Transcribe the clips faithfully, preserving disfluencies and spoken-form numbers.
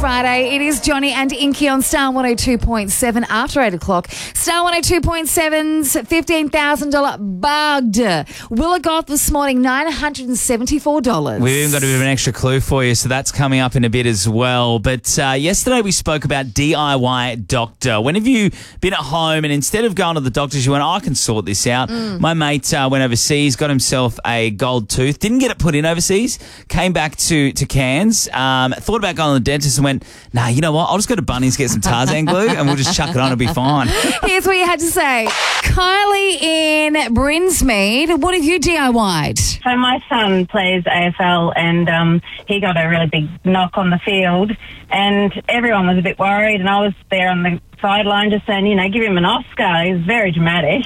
Friday. It is Johnny and Inky on Star one oh two point seven after eight o'clock. Star one oh two point seven's fifteen thousand dollars bugged. Willa Goth this morning, nine hundred seventy-four dollars. We've even got a bit of an extra clue for you, so that's coming up in a bit as well. But uh, yesterday we spoke about D I Y doctor. When have you been at home and instead of going to the doctors, you went, oh, I can sort this out. Mm. My mate uh, went overseas, got himself a gold tooth, didn't get it put in overseas, came back to, to Cairns, um, thought about going to the dentist and went, nah, you know what, I'll just go to Bunnings, get some Tarzan glue and we'll just chuck it on, it'll be fine. Here's what you had to say. Kylie in Brinsmead, what have you D I Y'd? So my son plays A F L and um, he got a really big knock on the field and everyone was a bit worried and I was there on the sideline just saying, you know, give him an Oscar. He was very dramatic.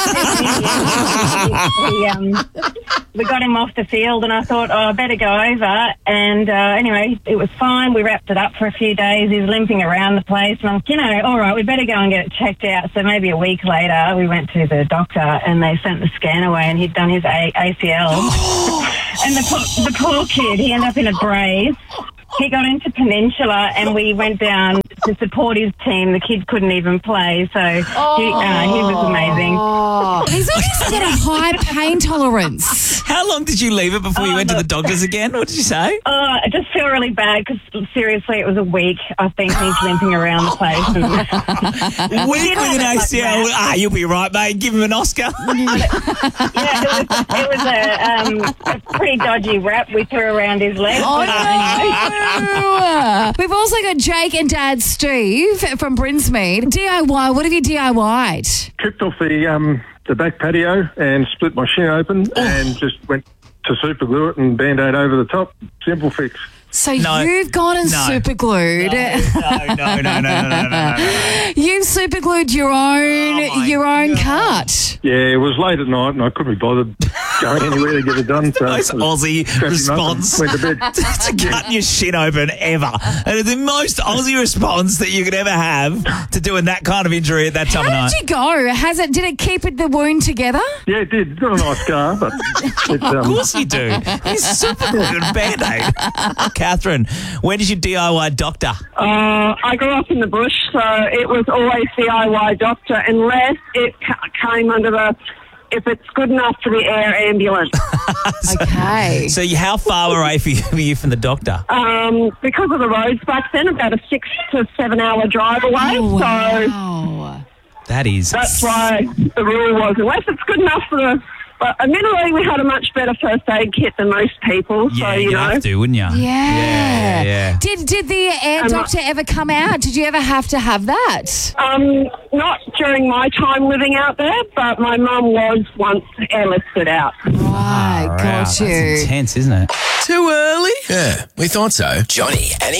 we, um, we got him off the field and I thought, oh, I better go over. And uh, anyway, it was fine. We wrapped it up for a few days. He was limping around the place. And I'm, you know, all right, we better go and get it checked out. So maybe a week later, we went to the doctor and they sent the scan away and he'd done his a- ACL. And the, po- the poor kid, he ended up in a brace. He got into Peninsula and we went down to support his team. The kid couldn't even play, so oh. he, uh, he was amazing. Oh. He's obviously got a high pain tolerance. How long did you leave it before you oh, went to the doctors again? What did you say? Oh, I just feel really bad because, seriously, it was a week. I think he's limping around the place. And week with an A C L? Ah, you'll be right, mate. Give him an Oscar. Yeah, it was, it was a, um, a pretty dodgy wrap we threw around his leg. Oh, no. We've also got Jake and Dad Steve from Brinsmead. D I Y, what have you D I Y'd? Tripped off the um, the back patio and split my shin open oh. and just went to super glue it and Band-Aid over the top. Simple fix. So no. you've gone and no. super glued. No, no, no, no, no, no, no, no, no. You've super glued your own oh your own God. cut. Yeah, it was late at night and I couldn't be bothered going anywhere to get it done. So most Aussie response went to bed. to cut your shit open ever. And it's the most Aussie response that you could ever have to doing that kind of injury at that time How of night. did you go? Has it? Did it keep it, the wound together? Yeah, it did. Got a nice scar, but it's, um, of course you do. You're super good at Band-Aid. Catherine, when did you D I Y doctor? Uh, I grew up in the bush, so it was always D I Y doctor, unless it ca- came under the, if it's good enough for the air ambulance. so, okay. So you, how far away were you, were you from the doctor? Um, because of the roads back then, about a six to seven hour drive away. Oh, So wow. That is... that's why the rule was, unless it's good enough for the... But admittedly, we had a much better first aid kit than most people. Yeah, so, you you'd know. have to, wouldn't you? Yeah. Yeah, yeah. Did did the air Um, doctor ever come out? Did you ever have to have that? Um, not during my time living out there, but my mum was once airlifted out. Right, Far got out. you. That's intense, isn't it? Too early? Yeah, we thought so. Johnny and